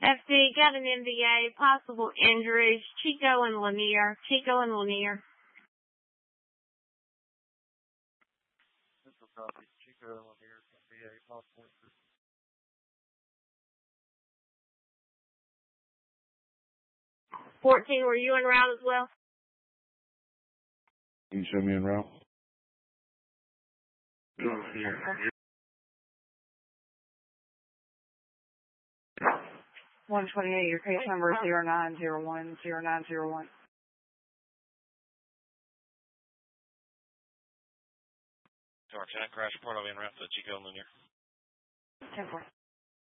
FD, got an MVA, possible injuries, Chico and Lanier. Chico and Lanier. Central copy, Chico and Lanier, MVA, possible injuries. 14, were you en route as well? Can you show me en route? Here. 128, your case number is 09010901. Can I crash report? I'll be en route to Chico and Lanier. 10-4.